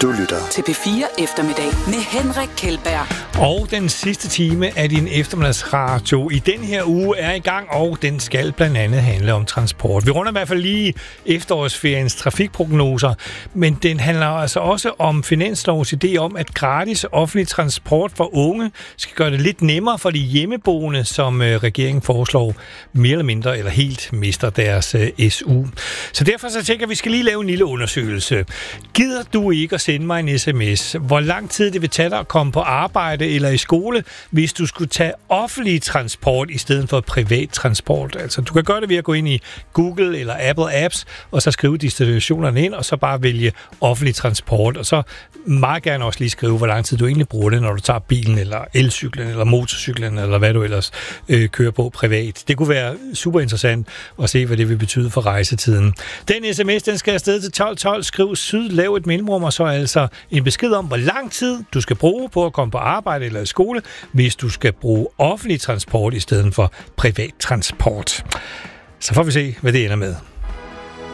Du lytter til P4 Eftermiddag med Henrik Kjeldberg. Og den sidste time af din eftermiddagsradio i den her uge er i gang, og den skal blandt andet handle om transport. Vi runder i hvert fald lige efterårsferiens trafikprognoser, men den handler altså også om finanslovs idé om, at gratis offentlig transport for unge skal gøre det lidt nemmere for de hjemmeboende, som regeringen foreslår mere eller mindre eller helt mister deres SU. Så derfor så tænker jeg, at vi skal lige lave en lille undersøgelse. Gider du ikke at sende mig en sms, hvor lang tid det vil tage dig at komme på arbejde eller i skole, hvis du skulle tage offentlig transport i stedet for privat transport? Altså, du kan gøre det ved at gå ind i Google eller Apple Apps, og så skrive destinationerne ind, og så bare vælge offentlig transport, og så meget gerne også lige skrive, hvor lang tid du egentlig bruger det, når du tager bilen, eller elcyklen, eller motorcyklen, eller hvad du ellers kører på privat. Det kunne være super interessant at se, hvad det vil betyde for rejsetiden. Den sms, den skal afsted til 1212. Skriv syd, lav et mellemrum, og så altså en besked om, hvor lang tid du skal bruge på at komme på arbejde eller i skole, hvis du skal bruge offentlig transport i stedet for privat transport. Så får vi se, hvad det ender med.